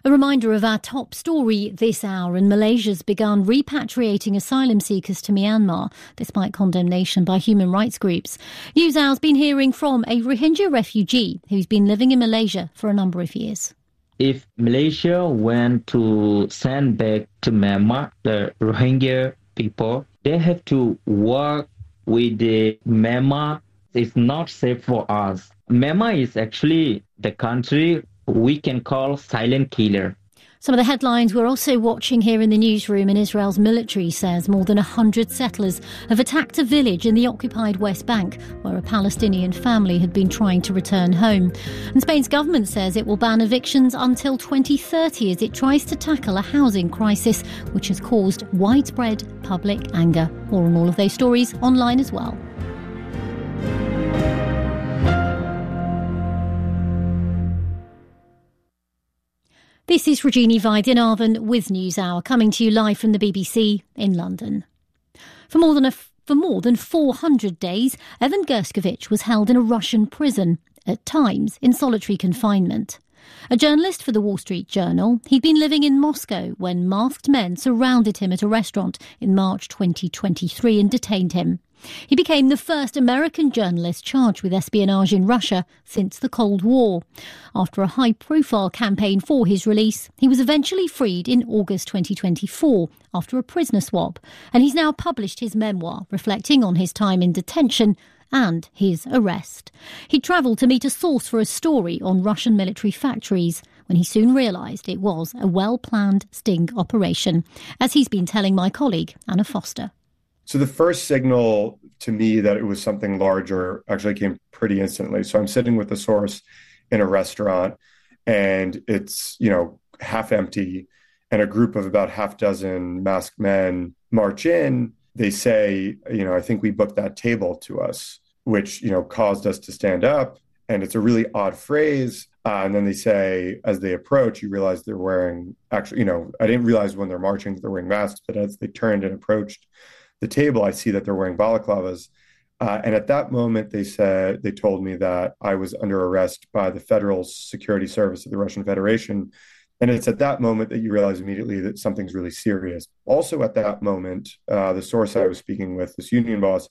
A reminder of our top story this hour, and Malaysia's begun repatriating asylum seekers to Myanmar, despite condemnation by human rights groups. NewsHour's been hearing from a Rohingya refugee who's been living in Malaysia for a number of years. If Malaysia went to send back to Myanmar the Rohingya people, they have to work with the Myanmar. It's not safe for us. Myanmar is actually the country we can call silent killer. Some of the headlines we're also watching here in the newsroom, and Israel's military says more than 100 settlers have attacked a village in the occupied West Bank where a Palestinian family had been trying to return home. And Spain's government says it will ban evictions until 2030 as it tries to tackle a housing crisis which has caused widespread public anger. More on all of those stories online as well. This is Rajini Vaidyanathan with NewsHour, coming to you live from the BBC in London. For more than 400 days, Evan Gershkovich was held in a Russian prison, at times in solitary confinement. A journalist for the Wall Street Journal, he'd been living in Moscow when masked men surrounded him at a restaurant in March 2023 and detained him. He became the first American journalist charged with espionage in Russia since the Cold War. After a high-profile campaign for his release, he was eventually freed in August 2024 after a prisoner swap, and he's now published his memoir reflecting on his time in detention and his arrest. He travelled to meet a source for a story on Russian military factories when he soon realised it was a well-planned sting operation, as he's been telling my colleague Anna Foster. So the first signal to me that it was something larger actually came pretty instantly. So I'm sitting with the source in a restaurant and it's, half empty, and a group of about half dozen masked men march in. They say, I think we booked that table to us, which, caused us to stand up. And it's a really odd phrase. And then they say, as they approach, you realize they're wearing, I didn't realize when they're marching that they're wearing masks, but as they turned and approached the table, I see that they're wearing balaclavas. And at that moment, they told me that I was under arrest by the Federal Security Service of the Russian Federation. And it's at that moment that you realize immediately that something's really serious. Also at that moment, the source I was speaking with, this union boss,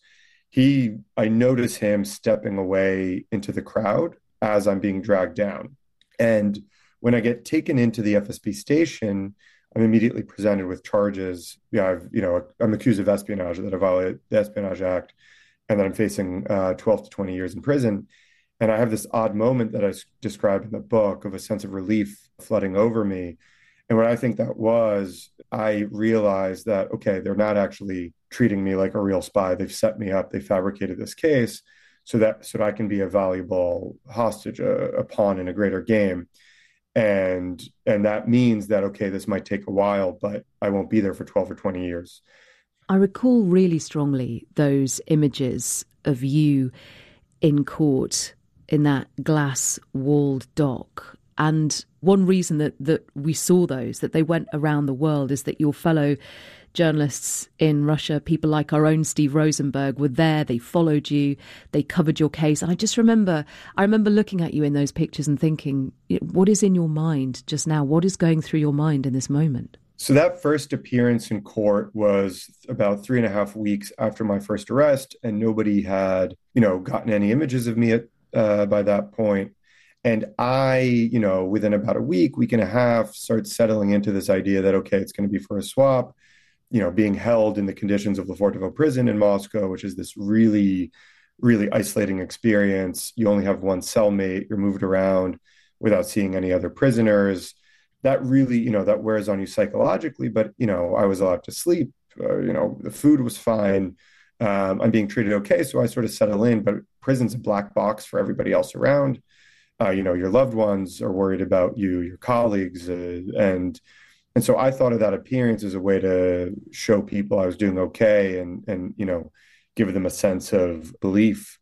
I notice him stepping away into the crowd as I'm being dragged down. And when I get taken into the FSB station, I'm immediately presented with charges. I'm accused of espionage, that I violated the Espionage Act, and that I'm facing 12 to 20 years in prison. And I have this odd moment that I described in the book of a sense of relief flooding over me. And what I think that was, I realized that, okay, they're not actually treating me like a real spy. They've set me up. They fabricated this case so that I can be a valuable hostage, a pawn in a greater game. And that means that, okay, this might take a while, but I won't be there for 12 or 20 years. I recall really strongly those images of you in court in that glass-walled dock. And one reason that we saw those, that they went around the world, is that your fellow journalists in Russia, people like our own Steve Rosenberg, were there. They followed you. They covered your case. And I remember looking at you in those pictures and thinking, what is in your mind just now? What is going through your mind in this moment? So that first appearance in court was about 3.5 weeks after my first arrest, and nobody had, gotten any images of me by that point. And I, within about a week and a half, start settling into this idea that, okay, it's going to be for a swap. Being held in the conditions of Lefortovo prison in Moscow, which is this really, really isolating experience. You only have one cellmate. You're moved around without seeing any other prisoners. That really, that wears on you psychologically. But, I was allowed to sleep. The food was fine. I'm being treated okay. So I sort of settle in. But prison's a black box for everybody else around. Your loved ones are worried about you, your colleagues, and so I thought of that appearance as a way to show people I was doing okay and give them a sense of belief,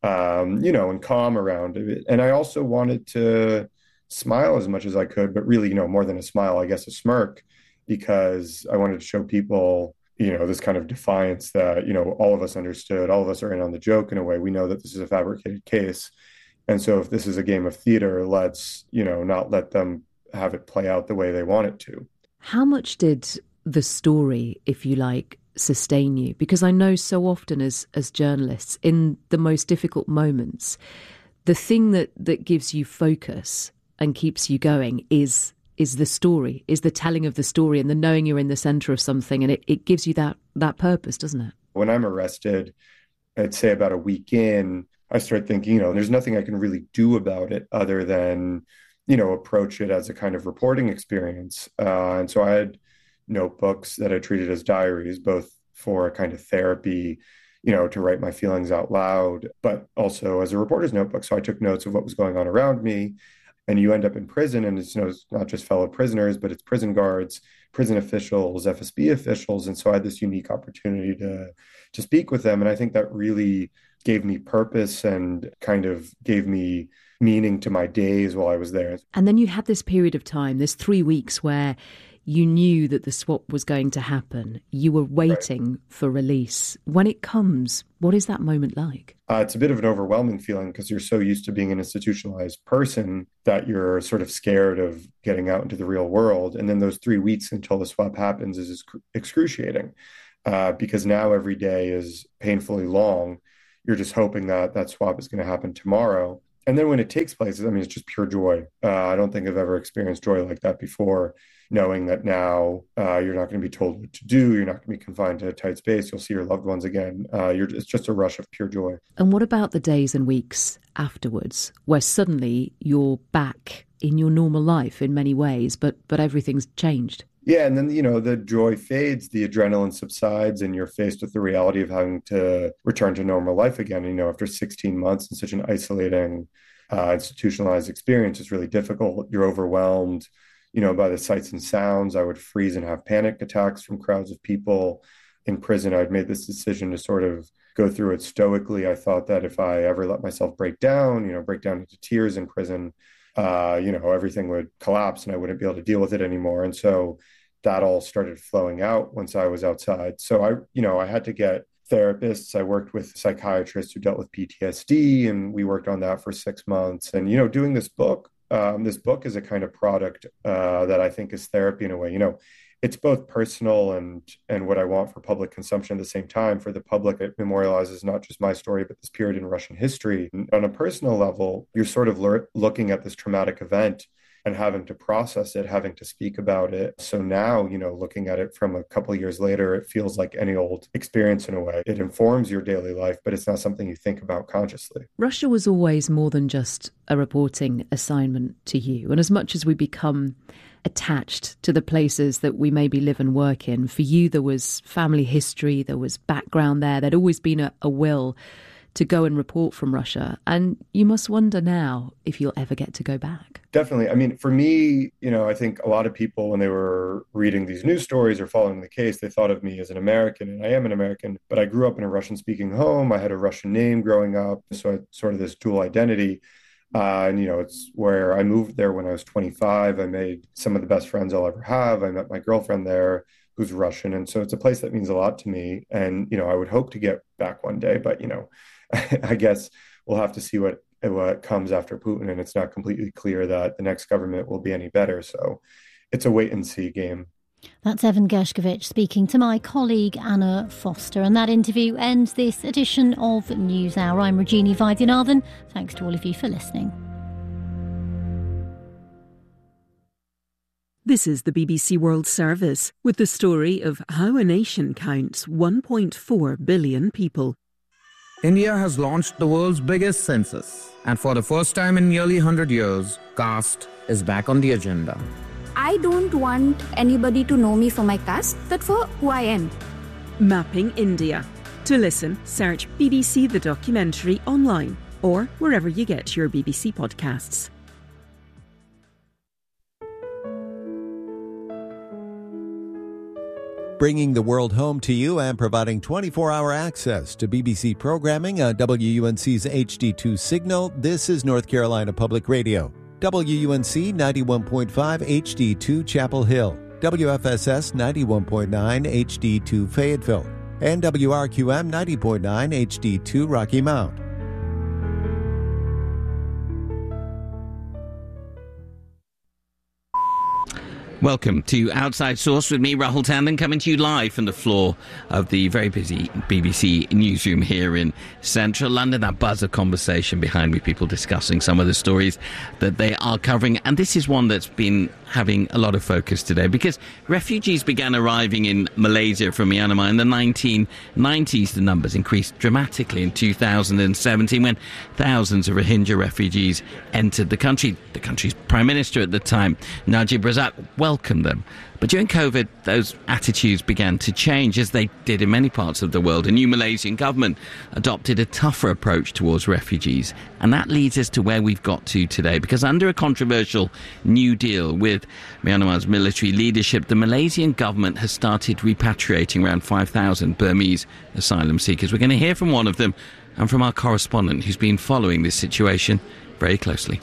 and calm around it. And I also wanted to smile as much as I could, but really, more than a smile, I guess a smirk, because I wanted to show people, this kind of defiance that, all of us understood, all of us are in on the joke in a way. We know that this is a fabricated case. And so if this is a game of theater, let's, not let them have it play out the way they want it to. How much did the story, if you like, sustain you? Because I know so often as journalists, in the most difficult moments, the thing that gives you focus and keeps you going is the story, is the telling of the story and the knowing you're in the centre of something, and it gives you that purpose, doesn't it? When I'm arrested, I'd say about a week in, I start thinking, there's nothing I can really do about it other than, approach it as a kind of reporting experience. And so I had notebooks that I treated as diaries, both for a kind of therapy, to write my feelings out loud, but also as a reporter's notebook. So I took notes of what was going on around me. And you end up in prison, and it's not just fellow prisoners, but it's prison guards, prison officials, FSB officials. And so I had this unique opportunity to speak with them. And I think that really gave me purpose and kind of gave me meaning to my days while I was there. And then you had this period of time, this 3 weeks where you knew that the swap was going to happen. You were waiting for release. When it comes, what is that moment like? It's a bit of an overwhelming feeling because you're so used to being an institutionalized person that you're sort of scared of getting out into the real world. And then those 3 weeks until the swap happens is excruciating because now every day is painfully long. You're just hoping that that swap is going to happen tomorrow. And then when it takes place, it's just pure joy. I don't think I've ever experienced joy like that before, knowing that now you're not going to be told what to do. You're not going to be confined to a tight space. You'll see your loved ones again. It's just a rush of pure joy. And what about the days and weeks afterwards, where suddenly you're back in your normal life in many ways, but everything's changed? Yeah, and then, the joy fades, the adrenaline subsides, and you're faced with the reality of having to return to normal life again. After 16 months in such an isolating, institutionalized experience, it's really difficult. You're overwhelmed, by the sights and sounds. I would freeze and have panic attacks from crowds of people. In prison, I'd made this decision to sort of go through it stoically. I thought that if I ever let myself break down into tears in prison, everything would collapse and I wouldn't be able to deal with it anymore. And so that all started flowing out once I was outside. So I had to get therapists. I worked with psychiatrists who dealt with PTSD, and we worked on that for 6 months. And, doing this book is a kind of product that I think is therapy in a way. It's both personal and what I want for public consumption at the same time. For the public, it memorializes not just my story, but this period in Russian history. And on a personal level, you're sort of looking at this traumatic event and having to process it, having to speak about it. So now, looking at it from a couple of years later, it feels like any old experience in a way. It informs your daily life, but it's not something you think about consciously. Russia was always more than just a reporting assignment to you. And as much as we become attached to the places that we maybe live and work in, for you there was family history, there was background there. There'd always been a will to go and report from Russia. And you must wonder now if you'll ever get to go back. Definitely. For me, I think a lot of people, when they were reading these news stories or following the case, they thought of me as an American, and I am an American, but I grew up in a Russian-speaking home. I had a Russian name growing up, so I had sort of this dual identity. And, it's where I moved there when I was 25. I made some of the best friends I'll ever have. I met my girlfriend there who's Russian. And so it's a place that means a lot to me. And, I would hope to get back one day, but, I guess we'll have to see what comes after Putin. And it's not completely clear that the next government will be any better. So it's a wait and see game. That's Evan Gershkovich speaking to my colleague Anna Foster. And that interview ends this edition of NewsHour. I'm Rajini Vaidyanathan. Thanks to all of you for listening. This is the BBC World Service with the story of how a nation counts 1.4 billion people. India has launched the world's biggest census. And for the first time in nearly 100 years, caste is back on the agenda. I don't want anybody to know me for my caste, but for who I am. Mapping India. To listen, search BBC The Documentary online or wherever you get your BBC podcasts. Bringing the world home to you and providing 24-hour access to BBC programming on WUNC's HD2 signal, this is North Carolina Public Radio. WUNC 91.5 HD2 Chapel Hill, WFSS 91.9 HD2 Fayetteville, and WRQM 90.9 HD2 Rocky Mount. Welcome to Outside Source with me, Rahul Tandon, coming to you live from the floor of the very busy BBC newsroom here in central London. That buzz of conversation behind me, people discussing some of the stories that they are covering. And this is one that's been having a lot of focus today because refugees began arriving in Malaysia from Myanmar in the 1990s. The numbers increased dramatically in 2017 when thousands of Rohingya refugees entered the country. The country's Prime Minister at the time, Najib Razak, welcomed them. But during COVID, those attitudes began to change, as they did in many parts of the world. A new Malaysian government adopted a tougher approach towards refugees. And that leads us to where we've got to today, because under a controversial new deal with Myanmar's military leadership, the Malaysian government has started repatriating around 5,000 Burmese asylum seekers. We're going to hear from one of them and from our correspondent who's been following this situation very closely.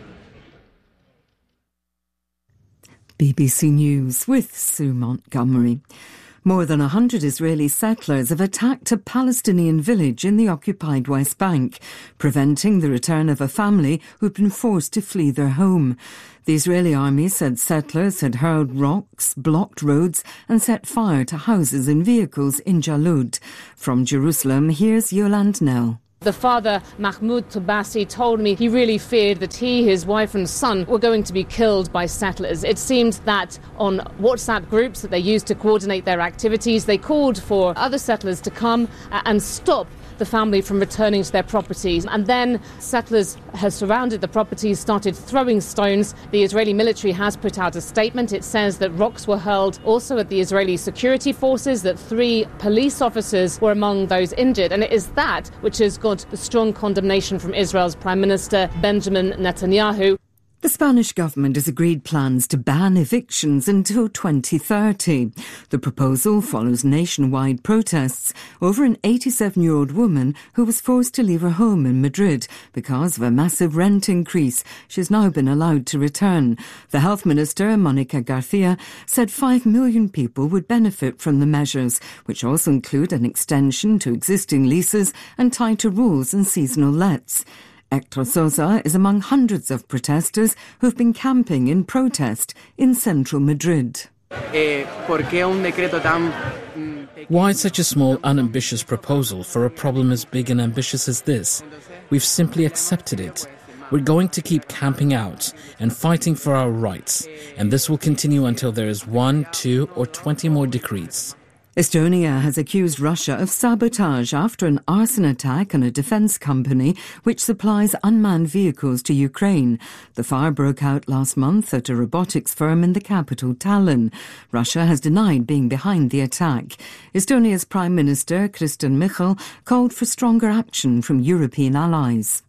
BBC News with Sue Montgomery. More than 100 Israeli settlers have attacked a Palestinian village in the occupied West Bank, preventing the return of a family who'd been forced to flee their home. The Israeli army said settlers had hurled rocks, blocked roads and set fire to houses and vehicles in Jalud. From Jerusalem, here's Yolande Nell. The father, Mahmoud Tobasi, told me he really feared that he, his wife and son were going to be killed by settlers. It seemed that on WhatsApp groups that they used to coordinate their activities, they called for other settlers to come and stop the family from returning to their properties. And then settlers have surrounded the properties, started throwing stones. The Israeli military has put out a statement. It says that rocks were hurled also at the Israeli security forces, that 3 police officers were among those injured. And it is that which has got the strong condemnation from Israel's Prime Minister Benjamin Netanyahu. The Spanish government has agreed plans to ban evictions until 2030. The proposal follows nationwide protests over an 87-year-old woman who was forced to leave her home in Madrid because of a massive rent increase. She's now been allowed to return. The Health Minister, Monica Garcia, said 5 million people would benefit from the measures, which also include an extension to existing leases and tighter rules on seasonal lets. Hector Sosa is among hundreds of protesters who've been camping in protest in central Madrid. Why such a small, unambitious proposal for a problem as big and ambitious as this? We've simply accepted it. We're going to keep camping out and fighting for our rights, and this will continue until there is 1, 2 or 20 more decrees. Estonia has accused Russia of sabotage after an arson attack on a defence company which supplies unmanned vehicles to Ukraine. The fire broke out last month at a robotics firm in the capital, Tallinn. Russia has denied being behind the attack. Estonia's Prime Minister, Kristen Michal, called for stronger action from European allies.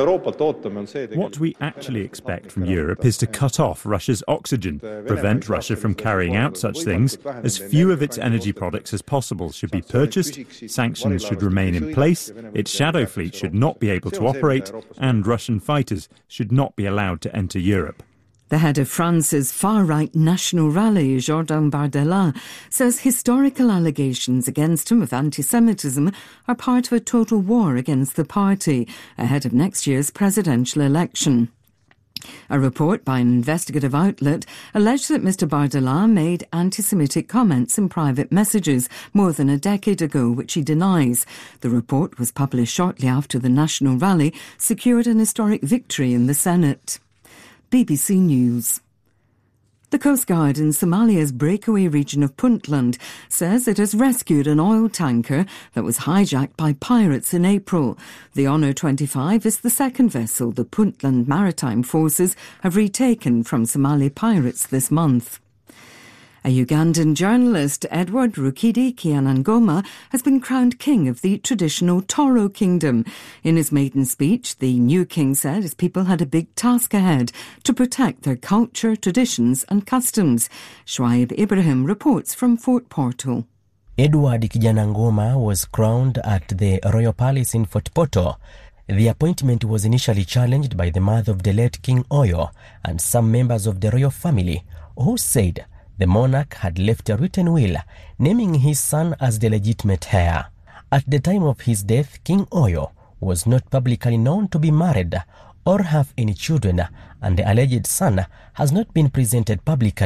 What we actually expect from Europe is to cut off Russia's oxygen, prevent Russia from carrying out such things. As few of its energy products as possible should be purchased, sanctions should remain in place, its shadow fleet should not be able to operate, and Russian fighters should not be allowed to enter Europe. The head of France's far-right National Rally, Jordan Bardella, says historical allegations against him of anti-Semitism are part of a total war against the party ahead of next year's presidential election. A report by an investigative outlet alleged that Mr Bardella made anti-Semitic comments in private messages more than a decade ago, which he denies. The report was published shortly after the National Rally secured an historic victory in the Senate. BBC News. The Coast Guard in Somalia's breakaway region of Puntland says it has rescued an oil tanker that was hijacked by pirates in April. The Honour 25 is the second vessel the Puntland Maritime Forces have retaken from Somali pirates this month. A Ugandan journalist, Edward Rukidi Kianangoma, has been crowned king of the traditional Toro Kingdom. In his maiden speech, the new king said his people had a big task ahead to protect their culture, traditions and customs. Shoaib Ibrahim reports from Fort Portal. Edward Kijanangoma was crowned at the Royal Palace in Fort Portal. The appointment was initially challenged by the mother of the late King Oyo and some members of the royal family, who said the monarch had left a written will naming his son as the legitimate heir. At the time of his death, King Oyo was not publicly known to be married or have any children, and the alleged son has not been presented publicly.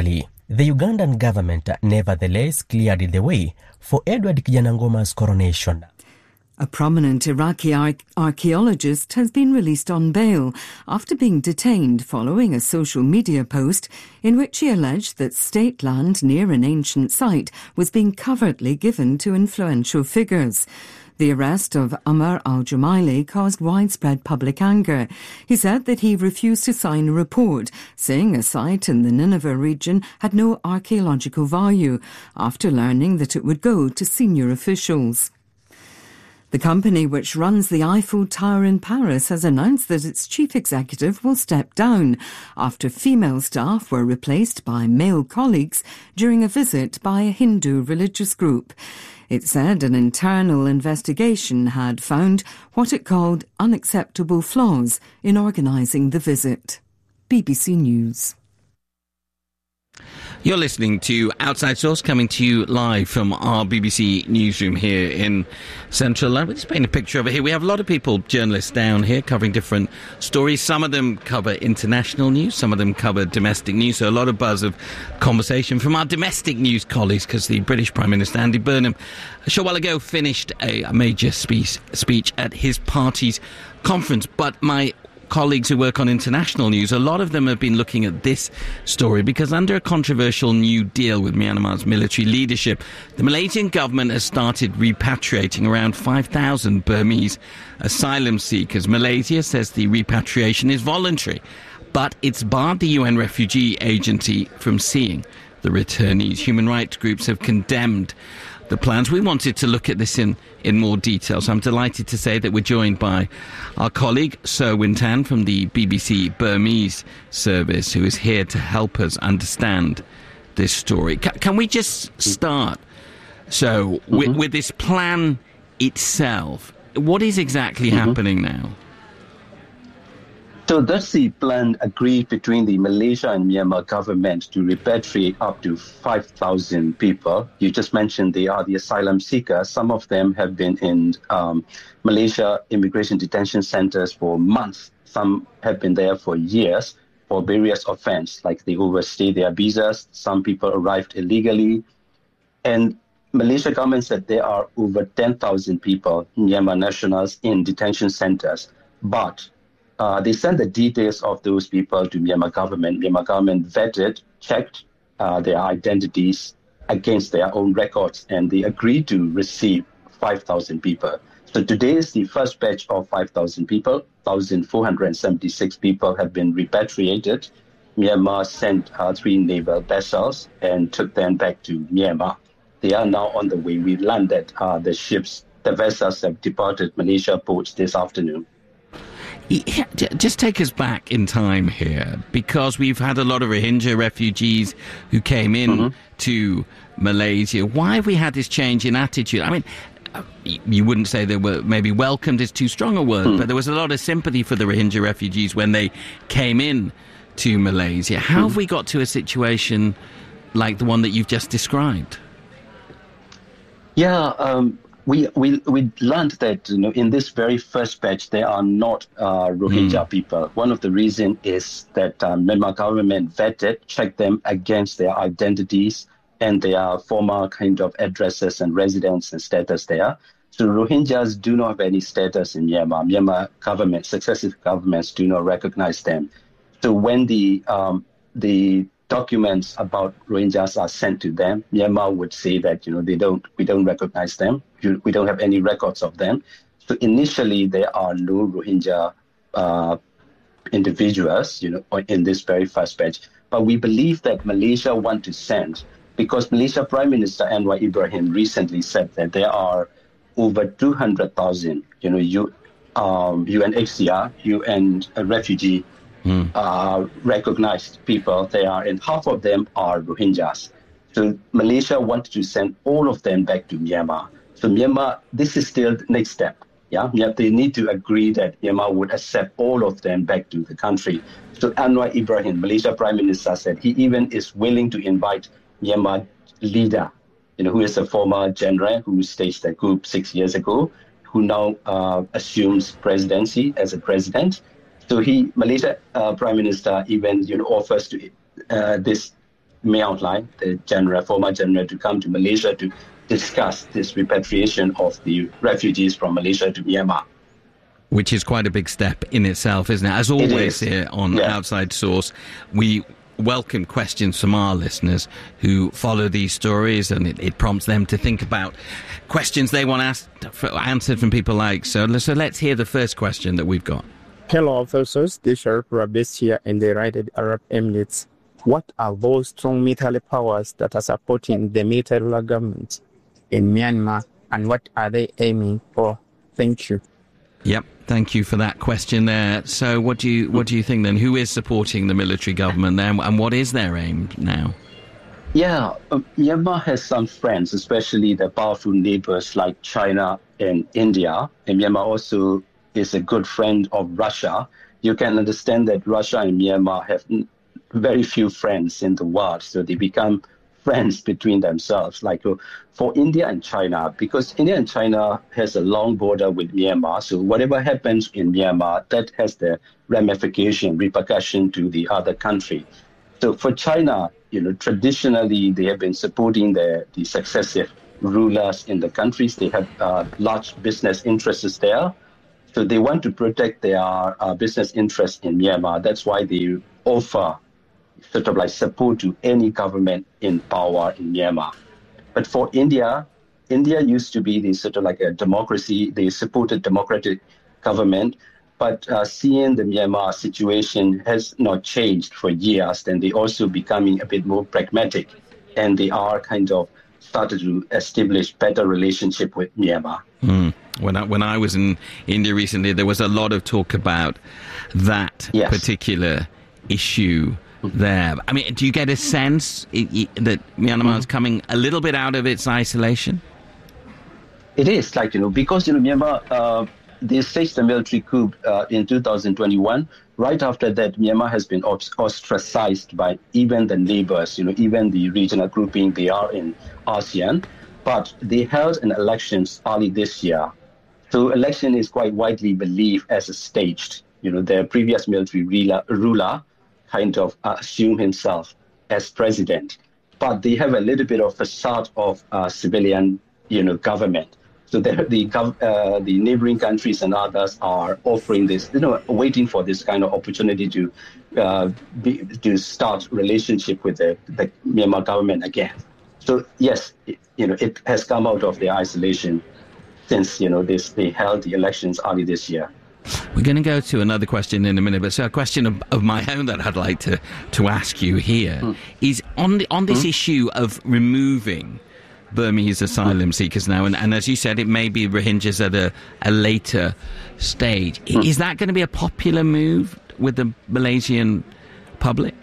The Ugandan government nevertheless cleared the way for Edward Kijanangoma's coronation. A prominent Iraqi archaeologist has been released on bail after being detained following a social media post in which he alleged that state land near an ancient site was being covertly given to influential figures. The arrest of Amr al-Jumaili caused widespread public anger. He said that he refused to sign a report, saying a site in the Nineveh region had no archaeological value, after learning that it would go to senior officials. The company which runs the Eiffel Tower in Paris has announced that its chief executive will step down after female staff were replaced by male colleagues during a visit by a Hindu religious group. It said an internal investigation had found what it called unacceptable flaws in organising the visit. BBC News. You're listening to Outside Source, coming to you live from our BBC newsroom here in central London. We're just painting a picture over here. We have a lot of people, journalists down here, covering different stories. Some of them cover international news, some of them cover domestic news. So a lot of buzz of conversation from our domestic news colleagues, because the British Prime Minister, Andy Burnham, a short while ago finished a major speech at his party's conference. But my colleagues who work on international news, a lot of them have been looking at this story because under a controversial new deal with Myanmar's military leadership, the Malaysian government has started repatriating around 5,000 Burmese asylum seekers. Malaysia says the repatriation is voluntary, but it's barred the UN Refugee Agency from seeing the returnees. Human rights groups have condemned the plans. We wanted to look at this in more detail, so I'm delighted to say that we're joined by our colleague Sir Win Tan from the BBC Burmese service, who is here to help us understand this story. Can we just start, with this plan itself? What is exactly happening now? So that's the plan agreed between the Malaysia and Myanmar government to repatriate up to 5,000 people. You just mentioned they are the asylum seekers. Some of them have been in Malaysia immigration detention centers for months. Some have been there for years for various offenses, like they overstayed their visas. Some people arrived illegally. And Malaysia government said there are over 10,000 people, Myanmar nationals, in detention centers. But they sent the details of those people to Myanmar government. Myanmar government vetted, checked their identities against their own records, and they agreed to receive 5,000 people. So today is the first batch of 5,000 people. 1,476 people have been repatriated. Myanmar sent 3 naval vessels and took them back to Myanmar. They are now on the way. We landed the vessels have departed Malaysia ports this afternoon. Yeah, just take us back in time here, because we've had a lot of Rohingya refugees who came in to Malaysia. Why have we had this change in attitude? I mean, you wouldn't say they were maybe welcomed is too strong a word, but there was a lot of sympathy for the Rohingya refugees when they came in to Malaysia. How have we got to a situation like the one that you've just described? Yeah, we learned that in this very first batch there are not Rohingya people. One of the reasons is that Myanmar government vetted, checked them against their identities and their former kind of addresses and residence and status there. So Rohingyas do not have any status in Myanmar. Myanmar government, successive governments do not recognize them. So when the documents about Rohingyas are sent to them, Myanmar would say that we don't recognize them. We don't have any records of them. So initially there are no Rohingya individuals, in this very first batch. But we believe that Malaysia want to send, because Malaysia Prime Minister Anwar Ibrahim recently said that there are over 200,000, UNHCR, UN refugee recognized people there are, and half of them are Rohingyas. So Malaysia wanted to send all of them back to Myanmar. So Myanmar, this is still the next step. Yeah, they need to agree that Myanmar would accept all of them back to the country. So Anwar Ibrahim, Malaysia Prime Minister, said he even is willing to invite Myanmar leader, who is a former general who staged the coup 6 years ago, who now assumes presidency as a president. So Malaysia Prime Minister even offers to this Min Aung Hlaing, the former general, to come to Malaysia to discuss this repatriation of the refugees from Malaysia to Myanmar. Which is quite a big step in itself, isn't it? As always here on Outside Source, we welcome questions from our listeners who follow these stories, and it prompts them to think about questions they want answered from people like. So let's hear the first question that we've got. Hello, officers. This is Rabis here in the United Arab Emirates. What are those strong military powers that are supporting the military government in Myanmar, and what are they aiming for? Thank you. Yep, thank you for that question there. So what do you think then? Who is supporting the military government there, and what is their aim now? Yeah, Myanmar has some friends, especially the powerful neighbors like China and India. And Myanmar also is a good friend of Russia. You can understand that Russia and Myanmar have very few friends in the world, so they become friends between themselves. Like for India and China, because India and China has a long border with Myanmar, so whatever happens in Myanmar, that has the repercussion to the other country. So for China, traditionally they have been supporting the successive rulers in the countries. They have large business interests there. So they want to protect their business interests in Myanmar. That's why they offer sort of like support to any government in power in Myanmar. But for India used to be the sort of like a democracy. They supported democratic government. But seeing the Myanmar situation has not changed for years, then they also becoming a bit more pragmatic. And they are kind of started to establish better relationship with Myanmar. When I was in India recently, there was a lot of talk about that particular issue there. I mean, do you get a sense that Myanmar is coming a little bit out of its isolation? It is because Myanmar, they staged a military coup in 2021. Right after that, Myanmar has been ostracized by even the neighbors, even the regional grouping they are in ASEAN. But they held an elections early this year. So election is quite widely believed as a staged. The previous military ruler kind of assumed himself as president. But they have a little bit of facade of civilian, government. So the neighboring countries and others are offering this, waiting for this kind of opportunity to start relationship with the Myanmar government again. So yes, it has come out of their isolation since they held the elections early this year. We're going to go to another question in a minute, but so a question of my own that I'd like to ask you here is on this issue of removing Burmese asylum seekers now, and as you said, it may be Rohingyas at a later stage. Is that going to be a popular move with the Malaysian public?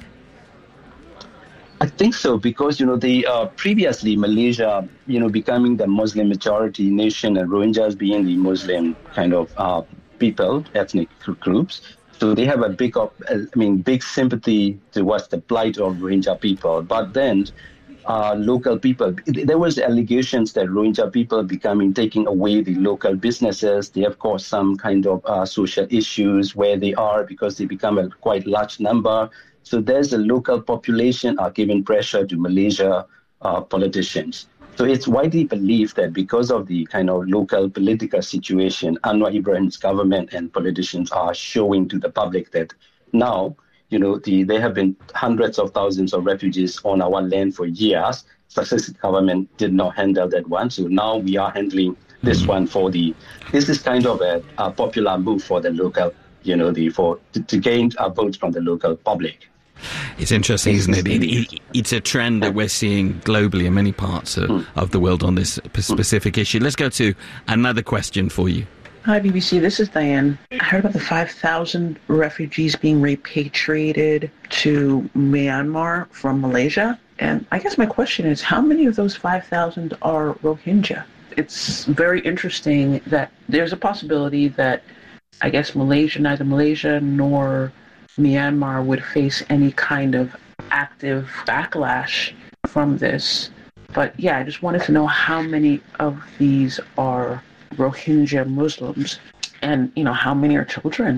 I think so, because previously Malaysia, becoming the Muslim majority nation and Rohingyas being the Muslim kind of people, ethnic groups. So they have a big sympathy towards the plight of Rohingya people. But then local people, there was allegations that Rohingya people taking away the local businesses. They have caused some kind of social issues where they are because they become a quite large number. So there's a local population are giving pressure to Malaysia politicians. So it's widely believed that because of the kind of local political situation, Anwar Ibrahim's government and politicians are showing to the public that now, there have been hundreds of thousands of refugees on our land for years. Successive government did not handle that one. So now we are handling this one this is kind of a popular move for the local, to gain votes from the local public. It's interesting, isn't it? It's a trend that we're seeing globally in many parts of the world on this specific issue. Let's go to another question for you. Hi, BBC. This is Diane. I heard about the 5,000 refugees being repatriated to Myanmar from Malaysia. And I guess my question is, how many of those 5,000 are Rohingya? It's very interesting that there's a possibility that, I guess, neither Malaysia nor Myanmar would face any kind of active backlash from this. But yeah, I just wanted to know how many of these are Rohingya Muslims and, how many are children.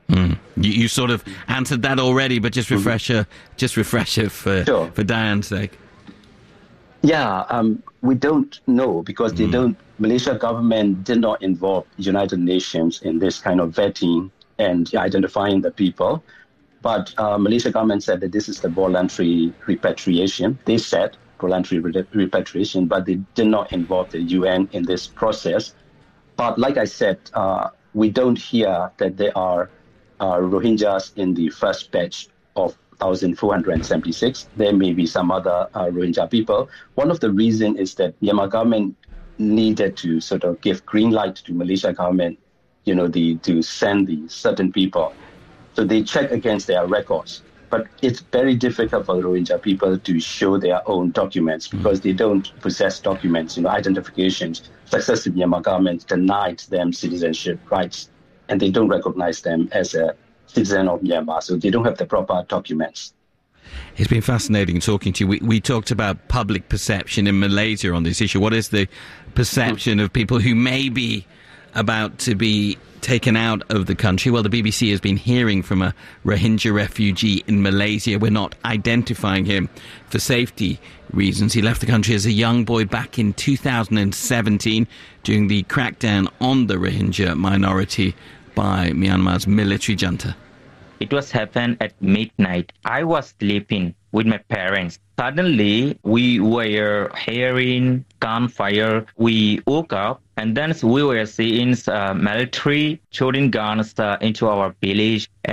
You sort of answered that already, but just refresher for Diane's sake. Yeah, we don't know because Malaysia government did not involve United Nations in this kind of vetting and identifying the people. But Malaysia government said that this is the voluntary repatriation. They said voluntary repatriation, but they did not involve the UN in this process. But like I said, we don't hear that there are Rohingyas in the first batch of 1,476. There may be some other Rohingya people. One of the reasons is that Myanmar government needed to sort of give green light to Malaysia government, to send the certain people. So they check against their records. But it's very difficult for the Rohingya people to show their own documents because they don't possess documents, identifications. Successive Myanmar government denied them citizenship rights, and they don't recognize them as a citizen of Myanmar, so they don't have the proper documents. It's been fascinating talking to you. We talked about public perception in Malaysia on this issue. What is the perception of people who may be about to be taken out of the country? Well, the BBC has been hearing from a Rohingya refugee in Malaysia. We're not identifying him for safety reasons. He left the country as a young boy back in 2017 during the crackdown on the Rohingya minority by Myanmar's military junta. It was happened at midnight. I was sleeping with my parents. Suddenly, we were hearing gunfire. We woke up, and then we were seeing military shooting guns into our village.